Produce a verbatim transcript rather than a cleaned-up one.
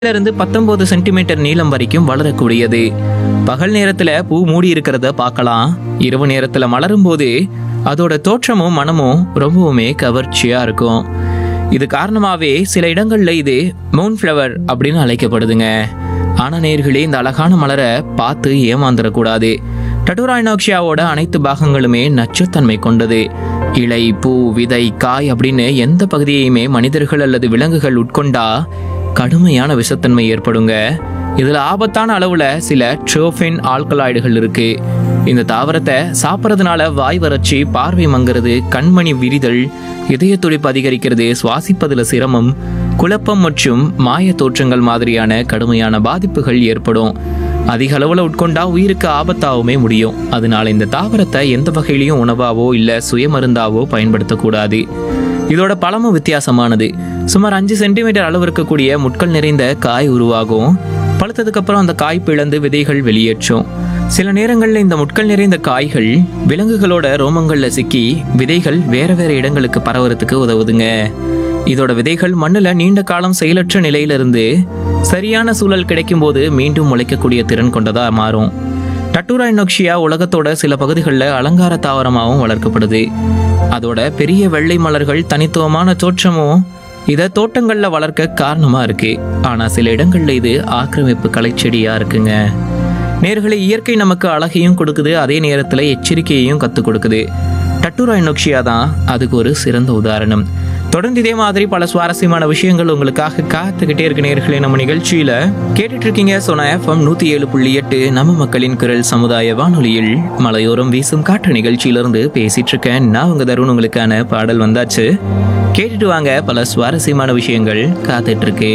இருந்து பத்தொன்பது சென்டிமீட்டர் நீளம் வரைக்கும் வளரக்கூடியது. பகல் நேரத்துல பூ மூடி இருக்கிறத பார்க்கலாம். இரவு நேரத்துல மலரும் போது அதோட தோற்றமும் மனமும் ரொம்பவுமே கவர்ச்சியா இருக்கும். இது காரணமாவே சில இடங்கள்ல இது மூன் ஃப்ளவர் அப்படின்னு அழைக்கப்படுதுங்க. ஆனா நேர்களே, இந்த அழகான மலரை பார்த்து ஏமாந்துடக்கூடாது. டட்டுராய்னாக்ஷியாவோட அனைத்து பாகங்களுமே நச்சுத்தன்மை கொண்டது. இலை, பூ, விதை, காய் அப்படின்னு எந்த பகுதியையுமே மனிதர்கள் அல்லது விலங்குகள் உட்கொண்டா கடுமையான விஷத்தன்மை ஏற்படுங்க. இதுல ஆபத்தான அளவுல சில ட்ரோஃபின் ஆல்கலாய்டுகள் இருக்கு. இந்த தாவரத்தை சாப்பிட்றதுனால வாய் வறட்சி, பார்வை மங்குறது, கண்மணி விரிதல், இதய துடிப்பு அதிகரிக்கிறது, சுவாசிப்பதில் சிரமம், குழப்பம் மற்றும் மாய தோற்றங்கள் மாதிரியான கடுமையான பாதிப்புகள் ஏற்படும். அதிக அளவுல உட்கொண்டா உயிருக்கு ஆபத்தாகவுமே முடியும். அதனால இந்த தாவரத்தை எந்த வகையிலையும் உணவாவோ இல்ல சுயமருந்தாவோ பயன்படுத்தக்கூடாது. இதோட பழமும் வித்தியாசமானது. சுமார் அஞ்சு சென்டிமீட்டர் அளவு இருக்கக்கூடிய முட்கள் நிறைந்த காய் உருவாகும். பழுத்ததுக்கு அப்புறம் அந்த காய் பிளந்து விதைகள் வெளியேற்றும். சில நேரங்கள்ல இந்த முட்கள் நிறைந்த காய்கள் விலங்குகளோட ரோமங்கள்ல சிக்கி விதைகள் வேற வேற இடங்களுக்கு பரவறதுக்கு உதவுதுங்க. இதோட விதைகள் மண்ணுல நீண்ட காலம் செயலற்ற நிலையிலிருந்து சரியான சூழல் கிடைக்கும் போது மீண்டும் முளைக்கக்கூடிய திறன் கொண்டதா மாறும். டட்டுராய்னாக்ஷியா உலகத்தோட சில பகுதிகளில் அலங்கார தாவரமாகவும் வளர்க்கப்படுது. அதோட பெரிய வெள்ளை மலர்கள் தனித்துவமான தோற்றமும் இதை தோட்டங்கள்ல வளர்க்க காரணமா இருக்கு. ஆனா சில இடங்கள்ல இது ஆக்கிரமிப்பு கலைச்செடியா இருக்குங்க. நேர்களை இயற்கை நமக்கு அழகையும் கொடுக்குது, அதே நேரத்துல எச்சரிக்கையையும் கத்துக் கொடுக்குது. டட்டுராய்னாக்ஷியா தான் அதுக்கு ஒரு சிறந்த உதாரணம். தொடர்ந்து இதே மாதிரி பல சுவாரஸ்யமான விஷயங்கள் உங்களுக்காக காத்துக்கிட்டே இருக்க நேர்களே. நம்ம நிகழ்ச்சியில கேட்டுட்டு இருக்கீங்க சோனா எஃப்எம் நூத்தி ஏழு புள்ளி எட்டு நம்ம மக்களின் குரல் சமுதாய வானொலியில் மலையோரம் வீசும் காற்று நிகழ்ச்சியிலிருந்து பேசிட்டு இருக்கேன். நான் உங்க தருண். உங்களுக்கான பாடல் வந்தாச்சு, கேட்டுட்டு வாங்க. பல சுவாரஸ்யமான விஷயங்கள் காத்துட்டு இருக்கு.